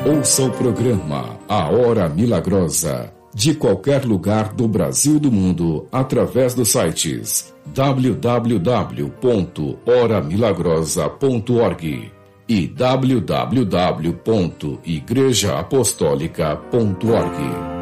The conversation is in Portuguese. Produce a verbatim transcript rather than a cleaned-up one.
Ouça o programa A Hora Milagrosa, de qualquer lugar do Brasil e do mundo, através dos sites w w w ponto hora milagrosa ponto org e w w w ponto igreja apostólica ponto org.